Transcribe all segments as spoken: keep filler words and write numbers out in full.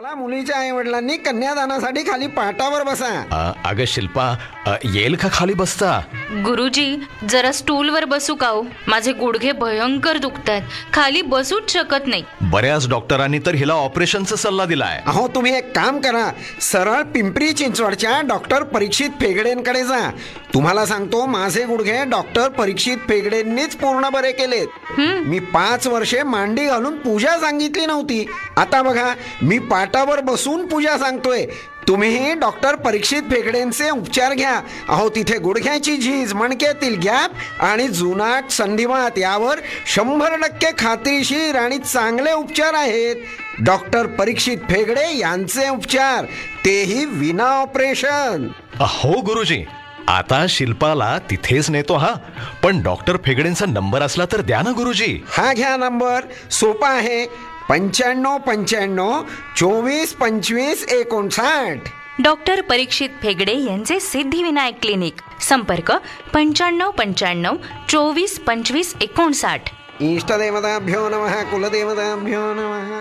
चला, मुलीच्या आई वडिलांनी कन्यादानासाठी खाली पाटावर बसा. अ, अगं शिल्पा, अ, येईल का खाली बसता? गुरुजी, जरा स्टूलवर बसू का हो? माझे गुडघे भयंकर दुखतात, खाली बसूच शकत नाही. बऱ्याच डॉक्टरांनी तर हिला ऑपरेशनचा सल्ला दिलाय. अहो, तुम्ही एक काम करा, सरळ पिंपरी चिंचवडच्या डॉक्टर परीक्षित फेगडेंकडे जा. तुम्हाला सांगतो, माझे गुडघे डॉक्टर परीक्षित फेगडेंनीच पूर्ण बरे केलेत. मी पाच वर्षे मांडी घालून पूजा सांगितली नव्हती. आता बघा, मी पाटावर बसून पूजा सांगतोय. तुम्हीही डॉक्टर परीक्षित फेगडेंचे उपचार घ्या. अहो, तिथे गुडघ्याची झीज, मणक्यातील गॅप आणि जुनाट संधिवात यावर शंभर टक्के खात्रीशीर आणि चांगले उपचार आहेत. डॉक्टर परीक्षित फेगडे यांचे उपचार, तेही विना ऑपरेशन. हो गुरुजी, आता शिल्पाला तिथेच नेतो. हा, पण डॉक्टर फेगडेंचा नंबर असला तर द्या ना गुरुजी. हा घ्या नंबर, सोपा आहे. पंच्याण्णव पंच्याण्णव चोवीस पंचवीस एकोणसाठ. डॉक्टर परीक्षित फेगडे यांचे सिद्धिविनायक क्लिनिक. संपर्क पंच्याण्णव पंच्याण्णव चोवीस पंचवीस एकोणसाठ. इष्टदेवताभ्यो नमः, कुलदेवताभ्यो नमः.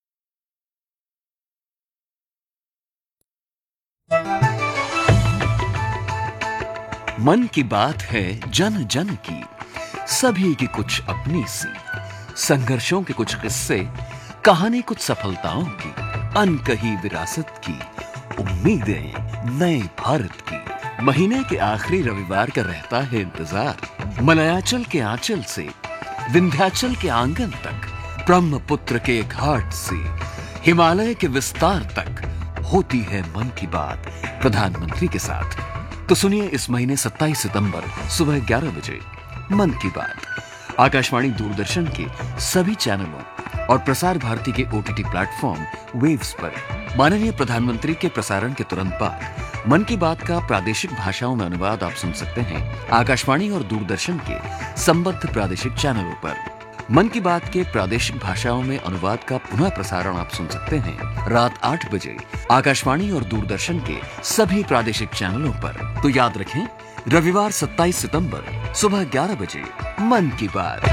मन की बात है जन जन की, सभी की कुछ अपनी सी, संघर्षों के कुछ किस्से, कहानी कुछ सफलताओं की, अनकही विरासत की, उम्मीदें नए भारत की। महीने के आखिरी रविवार का रहता है इंतजार। मलयाचल के आंचल से विंध्याचल के आंगन तक, ब्रह्मपुत्र के घाट से हिमालय के विस्तार तक होती है मन की बात प्रधानमंत्री के साथ। तो सुनिए इस महीने सत्ताईस सितंबर सुबह ग्यारह बजे मन की बात आकाशवाणी दूरदर्शन के सभी चैनलों और प्रसार भारती के ओटीटी प्लेटफॉर्म वेव्स पर माननीय प्रधानमंत्री के प्रसारण के तुरंत बाद मन की बात का प्रादेशिक भाषाओं में अनुवाद आप सुन सकते हैं आकाशवाणी और दूरदर्शन के संबद्ध प्रादेशिक चैनलों पर। मन की बात के प्रादेशिक भाषाओं में अनुवाद का पुनः प्रसारण आप सुन सकते हैं रात आठ बजे आकाशवाणी और दूरदर्शन के सभी प्रादेशिक चैनलों पर। तो याद रखें, रविवार सत्ताईस सितंबर सुबह ग्यारह बजे मन की बात।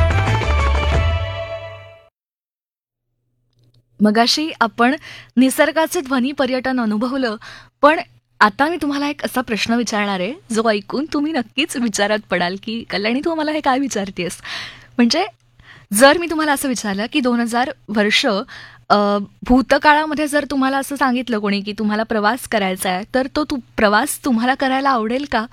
मगाशी आपण निसर्गाचे ध्वनी पर्यटन अनुभवलं, पण आता मी तुम्हाला एक असा प्रश्न विचारणार आहे जो ऐकून तुम्ही नक्कीच विचारात पडाल की कल्याणी तू मला हे काय विचारतेस. म्हणजे जर मी तुम्हाला असं विचारलं की दोन हजार वर्ष भूतकाळामध्ये जर तुम्हाला असं सांगितलं कोणी की तुम्हाला प्रवास करायचा आहे, तर तो तू प्रवास तुम्हाला करायला आवडेल का?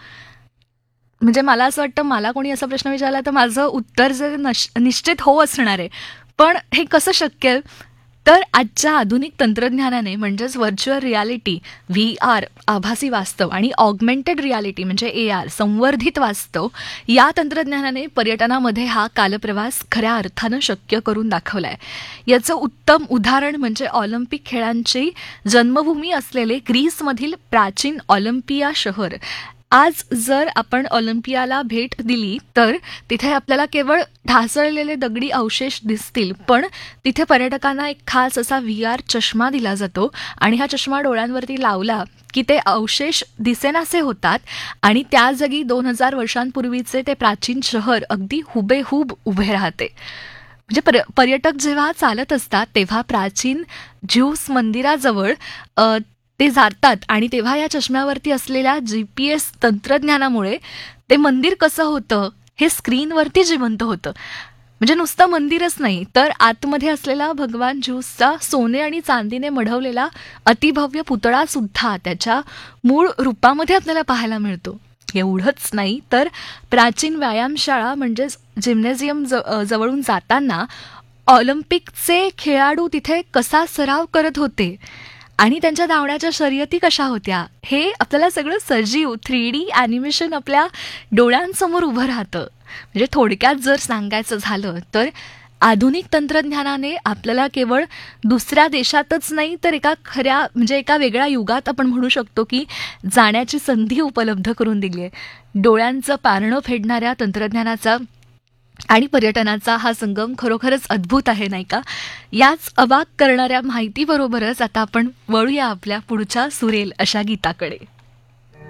म्हणजे मला असं वाटतं, मला कोणी असा प्रश्न विचारला तर माझं उत्तर जे नश निश्चित हो असणार आहे. पण हे कसं शक्य आहे? तर आजच्या आधुनिक तंत्रज्ञानाने म्हणजेच व्हर्च्युअल रियालिटी, व्ही आर आभासी वास्तव आणि ऑगमेंटेड रियालिटी म्हणजे ए आर संवर्धित वास्तव या तंत्रज्ञानाने पर्यटनामध्ये हा कालप्रवास खऱ्या अर्थानं शक्य करून दाखवला आहे. याचं उत्तम उदाहरण म्हणजे ऑलिम्पिक खेळांची जन्मभूमी असलेले ग्रीसमधील प्राचीन ऑलिम्पिया शहर. आज जर आपण ऑलिम्पियाला भेट दिली तर तिथे आपल्याला केवळ ढासळलेले दगडी अवशेष दिसतील, पण तिथे पर्यटकांना एक खास असा व्ही आर चष्मा दिला जातो आणि हा चष्मा डोळ्यांवरती लावला की ते अवशेष दिसेनासे होतात आणि त्या जागी दोन हजार वर्षांपूर्वीचे ते प्राचीन शहर अगदी हुबेहूब उभे राहते. म्हणजे पर पर्यटक जेव्हा चालत असतात तेव्हा प्राचीन ज्यूस मंदिराजवळ ते जातात आणि तेव्हा या चष्म्यावरती असलेल्या जी पी एस तंत्रज्ञानामुळे ते मंदिर कसं होतं हे स्क्रीनवरती जिवंत होतं. म्हणजे नुसतं मंदिरच नाही तर आतमध्ये असलेला भगवान ज्यूसचा सोने आणि चांदीने मढवलेला अतिभव्य पुतळा सुद्धा त्याच्या मूळ रूपामध्ये आपल्याला पाहायला मिळतो. एवढंच नाही तर प्राचीन व्यायामशाळा म्हणजेच जिम्नॅझियम ज जवळून जाताना ऑलिम्पिकचे खेळाडू तिथे कसा सराव करत होते आणि त्यांच्या धावण्याच्या शर्यती कशा होत्या हे आपल्याला सगळं सजीव थ्री डी ॲनिमेशन आपल्या डोळ्यांसमोर उभं राहतं. म्हणजे थोडक्यात जर सांगायचं झालं तर आधुनिक तंत्रज्ञानाने आपल्याला केवळ दुसऱ्या देशातच नाही तर एका खऱ्या म्हणजे एका वेगळ्या युगात आपण म्हणू शकतो की जाण्याची संधी उपलब्ध करून दिली आहे. डोळ्यांचं पारणं फेडणाऱ्या तंत्रज्ञानाचा आणि पर्यटनाचा हा संगम खरोखरच अद्भुत आहे, नाही का? याच अवाक करणाऱ्या माहितीबरोबरच आता आपण वळूया आपल्या पुढच्या सुरेल अशा गीताकडे.